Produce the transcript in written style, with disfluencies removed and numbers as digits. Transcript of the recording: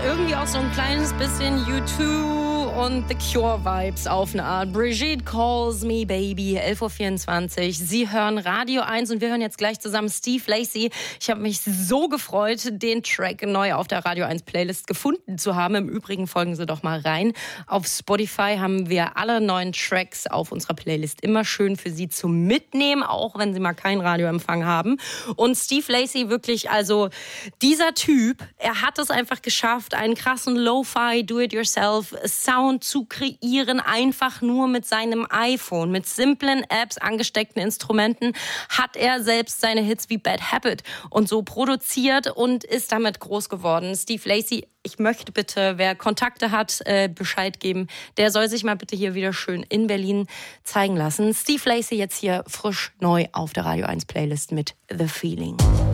irgendwie auch so ein kleines bisschen U2 und The Cure-Vibes auf eine Art. Brigitte Calls Me Baby, 11.24 Uhr. Sie hören Radio 1 und wir hören jetzt gleich zusammen Steve Lacy. Ich habe mich so gefreut, den Track neu auf der Radio 1 Playlist gefunden zu haben. Im Übrigen folgen Sie doch mal rein. Auf Spotify haben wir alle neuen Tracks auf unserer Playlist. Immer schön für Sie zum Mitnehmen, auch wenn Sie mal keinen Radioempfang haben. Und Steve Lacy wirklich, also dieser Typ, er hat es einfach geschafft, einen krassen Lo-Fi, Do-it-yourself-Sound zu kreieren, einfach nur mit seinem iPhone. Mit simplen Apps, angesteckten Instrumenten hat er selbst seine Hits wie Bad Habit und so produziert und ist damit groß geworden. Steve Lacy, ich möchte bitte, wer Kontakte hat, Bescheid geben. Der soll sich mal bitte hier wieder schön in Berlin zeigen lassen. Steve Lacy jetzt hier frisch neu auf der Radio 1 Playlist mit The Feeling.